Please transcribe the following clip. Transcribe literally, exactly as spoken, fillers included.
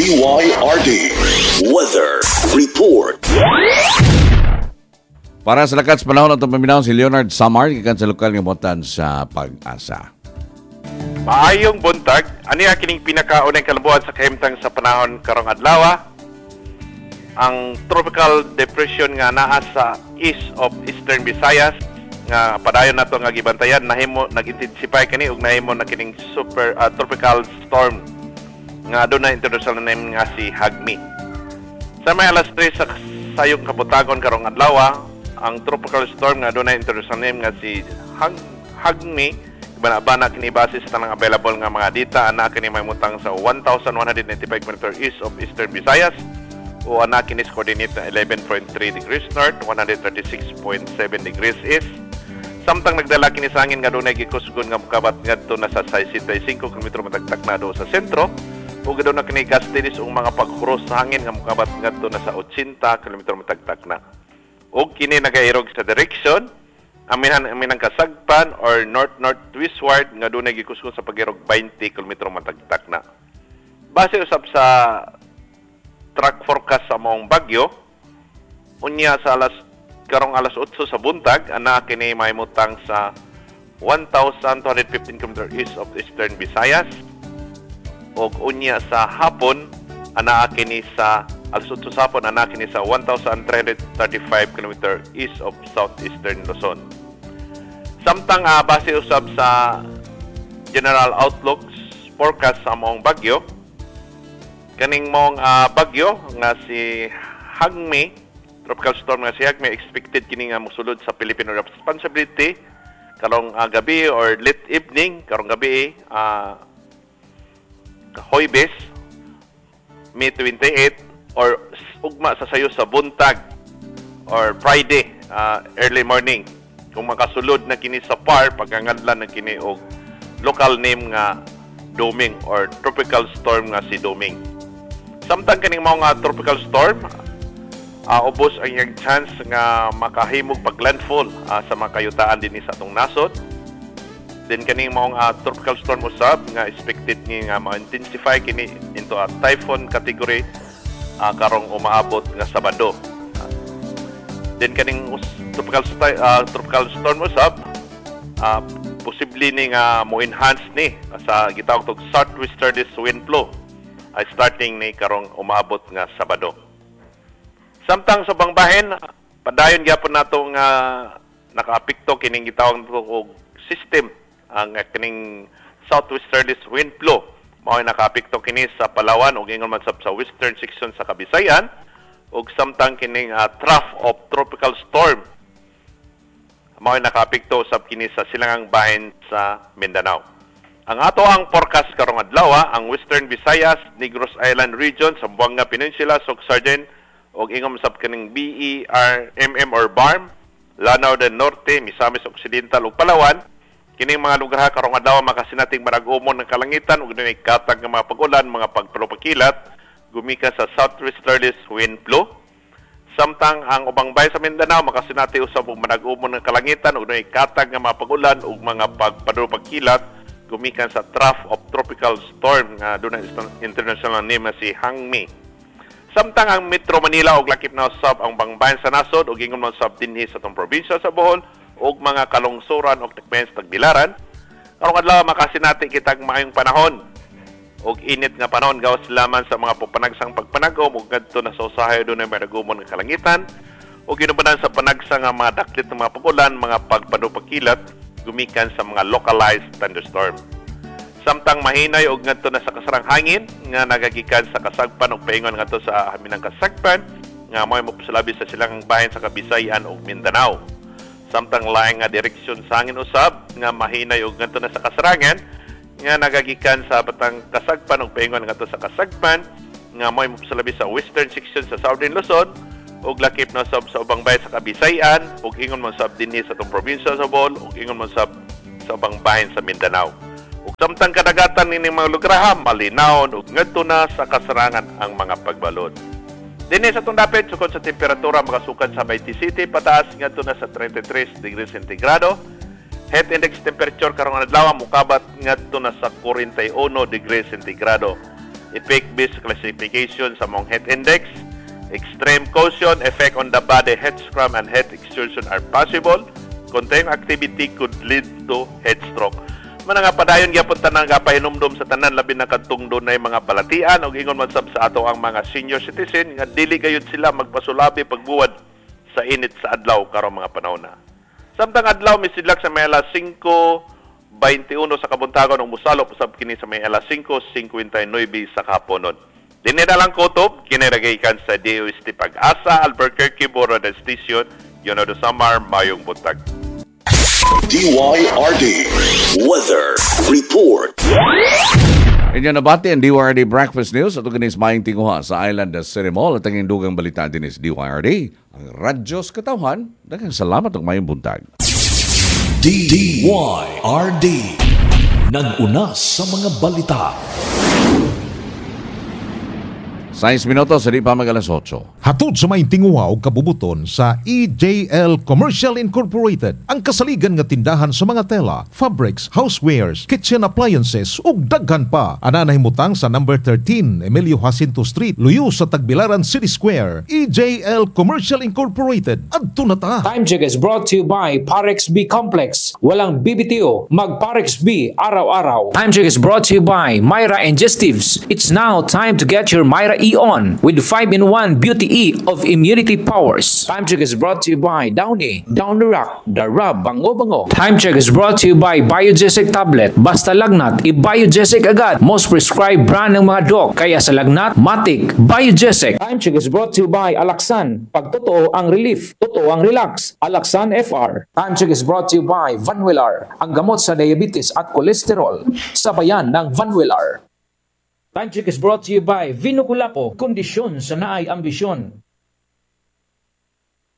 D Y R D Weather Report. Para sa lakas panahon at paminaw si Leonard Samar gikan sa lokal nga botan sa Pag-asa. Maayong buntag, ani kining pinakaunang kalabuan sa kahimtang sa panahon karong adlaw. Ang tropical depression nga naa sa east of Eastern Visayas nga padayon nato nga gibantayan nahimo nag-intensify kani ug nahimo na kining super uh, tropical storm nga aduna international name nga si Hagmi. Sa may alas tres sa sayong kabutagon karong adlaw, ang tropical storm nga aduna international name nga si Hag Hagmi bana-bana kini base sa tanang available nga mga data ana kini mahimutang sa one thousand one hundred ninety-five kilometers east of Eastern Visayas o ana kini coordinate na eleven point three degrees north, one hundred thirty-six point seven degrees east. Samtang nagdala kini sa hangin nga dunay gikusgon nga mokabat ngadto na sa sixty-five kilometers matagtak na do sa sentro ug aduna kini gastinis ug mga paghuros sa hangin nga mokabat ngadto na sa eighty kilometers matagtak na. Ug kini nagairog sa direction aminan aminang kasagpan or north-northwestward nga dunay gikusgon sa pagirog twenty kilometers matagtak na. Base usab sa track forecast sa maong bagyo, unya sa alas karong alas eight sa buntag ana kini mahimutang sa one thousand two hundred fifteen kilometers east of Eastern Visayas ug unya sa hapon ana kini sa alas eight sa hapon ana kini sa one thousand three hundred thirty-five kilometers east of Southeastern Luzon. Samtang uh, base usab sa general outlooks forecast sa maong bagyo, kaning mong uh, bagyo nga si Hagmi, tropical storm nga si Hagmi, expected kini nga mosulod sa Filipino responsibility karong uh, gabi or late evening, karong gabi uh, Huwebes, May twenty-eight or ugma sa sayo sa buntag or Friday, uh, early morning. Kung makasulod na kini sa P A R, pagkangadlan na kini og local name nga Doming or tropical storm nga si Doming. Samtang kaning mga tropical storm, uh, ubos ang iyang chance nga makahimog pag-landfall uh, sa mga kayutaan din sa atong nasod. Then kaning mga uh, tropical storm usab nga expected ni nga ma-intensify kini into a typhoon category uh, karong umaabot nga Sabado. Uh, then kaning tropical uh, tropical storm usab uh, posible ni nga mo-enhance ni sa gitawag tog southwesterly wind flow ay starting ni karong umabot nga Sabado. Samtang sa bangbahen, padayon gyapon nato nga nakaapekto kining gitawag og system ang kining southwesterly wind flow. Mao nakaapekto kini sa Palawan ug ingon man sab sa western section sa Kabisayan ug samtang kining uh, trough of tropical storm mao nakaapekto usab kini sa silangang bahin sa Mindanao. Ang ato ang forecast karong adlaw, ang Western Visayas, Negros Island region, Zamboanga Peninsula, Sorsogon ug ingom sab kining B E R M M or B A R M, Lanao del Norte, Misamis Occidental ug Palawan. Kining mga lugar ha karong adlaw makasinating maragumon ng kalangitan ug dunay katag nga mga pag-ulan, mga pagpalupakilat gumika sa southwesterly wind flow. Samtang ang ubang bahin sa Mindanao makasinati usab og manag-umon ng kalangitan ug dunay katag nga mga pag-ulan ug mga pagpalupakilat gumikan sa trough of tropical storm nga dunay international name si Hagmi. Samtang ang Metro Manila ug lakip na usab ang bangbayan sa nasod ug ingon man sab dinhi sa tong probinsya sa Bohol ug mga kalungsuran ug Tagbayan sa Tagbilaran. Karong adlaw makasinati kitag maayong panahon ug init nga panahon gawas laman sa mga pupanagsang pagpanagom ug kadto na sa usahay dunay madagumon nga kalangitan ug ginubanan sa panagsa nga mga daklit ng mga pag-ulan, mga pagpadupakilat gumikan sa mga localized thunderstorm. Samtang mahinay og ngadto na sa kasarang hangin nga nagagikan sa kasagpan ug paingon ngadto sa haminang kasagpan nga moy mopsulabi sa silangang bahin sa Kabisayan ug Mindanao. Samtang laing nga direksyon sa hangin usab nga mahinay og ngadto na sa kasarangan nga nagagikan sa batang kasagpan ug paingon ngadto sa kasagpan nga moy mopsulabi sa western section sa Southern Luzon ug lakip na sab sa ubang bahin sa Kabisayan ug ingon man sab dinhi sa tong probinsya sa Bohol ug ingon man sab sa ubang bahin sa Mindanao. Ug samtang kadagatan nining mga lugar ha malinawon ug ngadto na sa kasarangan ang mga pagbalod. Dinhi sa tong dapit sukod sa temperatura makasukad sa Bayti City pataas ngadto na sa thirty-three degrees centigrado. Heat index temperature karong adlaw mukabat ngadto na sa forty-one degrees centigrado. effect-based classification sa mong heat index, extreme caution, effect on the body, head scrum, and head exertion are possible. Konting activity could lead to head stroke. Mga nga padayon gyapon tanan nga pahinumdum sa tanan labi na kadtong dunay mga balatian og ingon man sab sa ato ang mga senior citizen nga dili gayud sila magpasulabi pagbuwad sa init sa adlaw karong mga panahon na. Samtang adlaw misidlak sa may alas singko twenty-one sa kabuntagon ug mosalop usab kini sa may alas singko fifty-nine sa kahaponon. Dinhi na lang kutob kini ragaykan sa D O S T Pag-asa, Albuquerque, Borada Station, Yunado Samar, mayong buntag. D Y R D Weather Report. Inyo nabati ang D Y R D Breakfast News at ganis maing tinguha sa Island City Mall at ang indugang balita din is D Y R D. Ang radyos katawhan, daghang salamat ug mayong buntag. D Y R D nag-una sa mga balita. Sais minutos, hindi pa mag alas eight. Hatod sa may tinguha o kabubuton sa E J L Commercial Incorporated, ang kasaligan nga tindahan sa mga tela, fabrics, housewares, kitchen appliances ug daghan pa. Ana nahimutang sa number thirteen Emilio Jacinto Street, luyo sa Tagbilaran City Square. E J L Commercial Incorporated. Adto na ta. Time check is brought to you by Parex B Complex. Walang B B T O, mag Parex B araw-araw. Time check is brought to you by Myra Ingestives. It's now time to get your Myra E-On with five in one Beauty E of immunity powers. Time check is brought to you by Downy, Down the Rock, the Rub, Bango Bango. Time check is brought to you by Biogesic Tablet. Basta lagnat, i-Biogesic agad. Most prescribed brand ng mga doc. Kaya sa lagnat, matik, Biogesic. Time check is brought to you by Alaxan. Pag totoo ang relief, totoo ang relax. Alaxan F R. Time check is brought to you by Vanwillar. Ang gamot sa diabetes at kolesterol. Sabayan ng Vanwillar. Time check is brought to you by Vinoculapo, kondisyon sa naay ambisyon.